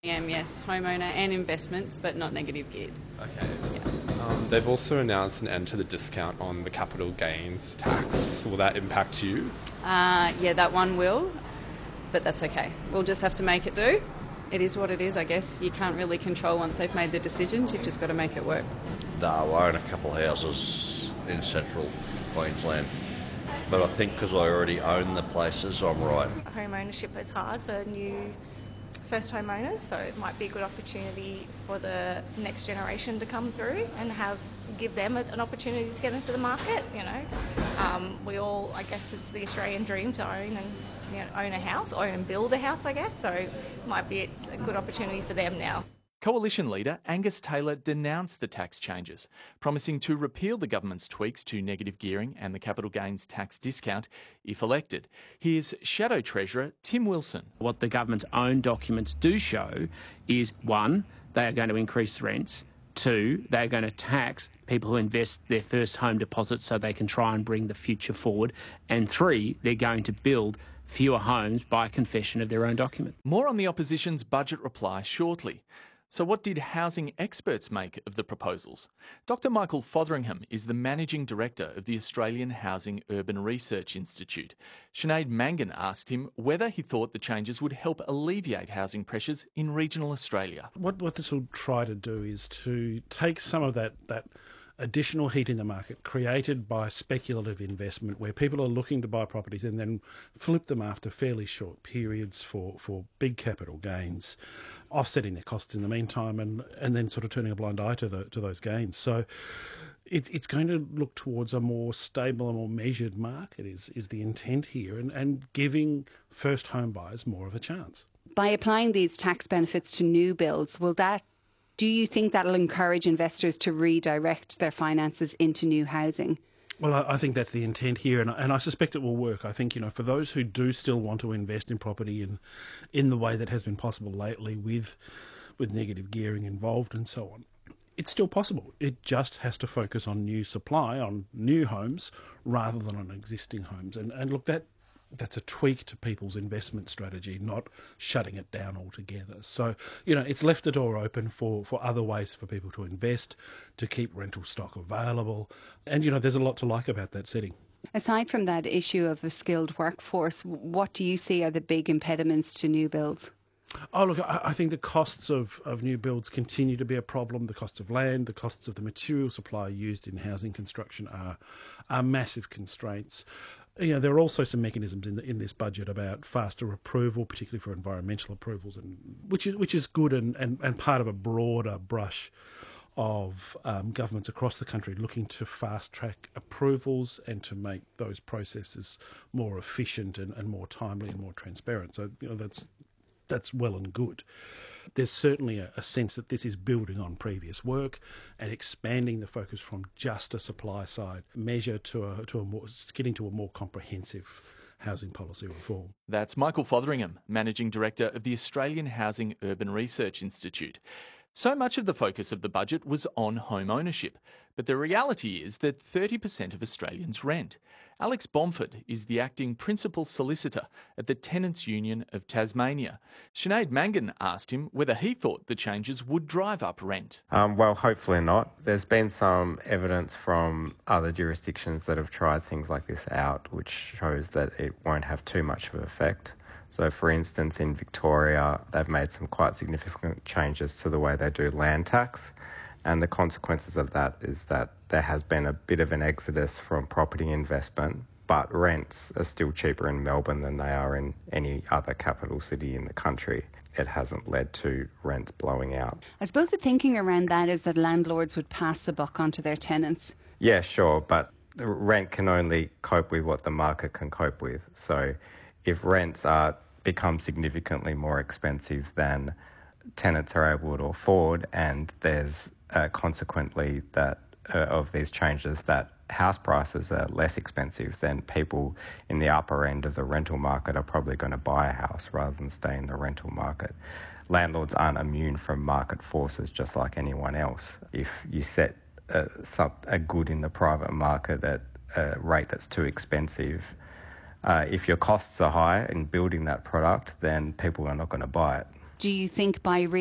Yes, homeowner and investments, but not negative geared. Okay. Yeah. They've also announced an end to the discount on the capital gains tax. Will that impact you? Yeah, that one will, but that's okay. We'll just have to make it do. It is what it is, I guess. You can't really control once they've made the decisions. You've just got to make it work. No, I own a couple of houses in central Queensland, but I think because I already own the places, I'm right. Home ownership is hard for new first home owners, so it might be a good opportunity for the next generation to come through and give them an opportunity to get into the market. We all, I guess, it's the Australian dream to own and own a house, own and build a house, I guess. So it's a good opportunity for them now. Coalition leader Angus Taylor denounced the tax changes, promising to repeal the government's tweaks to negative gearing and the capital gains tax discount if elected. Here's Shadow Treasurer Tim Wilson. What the government's own documents do show is, one, they are going to increase rents. Two, they're going to tax people who invest their first home deposit so they can try and bring the future forward. And three, they're going to build fewer homes by confession of their own document. More on the opposition's budget reply shortly. So what did housing experts make of the proposals? Dr Michael Fotheringham is the Managing Director of the Australian Housing Urban Research Institute. Sinead Mangan asked him whether he thought the changes would help alleviate housing pressures in regional Australia. What this will try to do is to take some of that additional heat in the market created by speculative investment where people are looking to buy properties and then flip them after fairly short periods for big capital gains, offsetting their costs in the meantime and then sort of turning a blind eye to those gains. So it's going to look towards a more stable and more measured market is the intent here and giving first home buyers more of a chance. By applying these tax benefits to new builds, do you think that'll encourage investors to redirect their finances into new housing? Well, I think that's the intent here, and I suspect it will work. I think, for those who do still want to invest in property in the way that has been possible lately with negative gearing involved and so on, it's still possible. It just has to focus on new supply, on new homes, rather than on existing homes. And look, that's a tweak to people's investment strategy, not shutting it down altogether. So, it's left the door open for other ways for people to invest, to keep rental stock available. And, there's a lot to like about that setting. Aside from that issue of a skilled workforce, what do you see are the big impediments to new builds? Oh, look, I think the costs of new builds continue to be a problem. The costs of land, the costs of the material supply used in housing construction are massive constraints. There are also some mechanisms in this budget about faster approval, particularly for environmental approvals, and which is good and part of a broader brush of governments across the country looking to fast-track approvals and to make those processes more efficient and more timely and more transparent. So, that's well and good. There's certainly a sense that this is building on previous work and expanding the focus from just a supply side measure getting to a more comprehensive housing policy reform. That's Michael Fotheringham, Managing Director of the Australian Housing Urban Research Institute. So much of the focus of the budget was on home ownership, but the reality is that 30% of Australians rent. Alex Bomford is the acting principal solicitor at the Tenants Union of Tasmania. Sinead Mangan asked him whether he thought the changes would drive up rent. Well, hopefully not. There's been some evidence from other jurisdictions that have tried things like this out, which shows that it won't have too much of an effect. So, for instance, in Victoria, they've made some quite significant changes to the way they do land tax. And the consequences of that is that there has been a bit of an exodus from property investment, but rents are still cheaper in Melbourne than they are in any other capital city in the country. It hasn't led to rents blowing out. I suppose the thinking around that is that landlords would pass the buck on to their tenants. Yeah, sure, but the rent can only cope with what the market can cope with. So if rents become significantly more expensive than tenants are able to afford, and there's consequently that of these changes that house prices are less expensive, then people in the upper end of the rental market are probably going to buy a house rather than stay in the rental market. Landlords aren't immune from market forces just like anyone else. If you set a good in the private market at a rate that's too expensive, if your costs are high in building that product, then people are not going to buy it. do you think by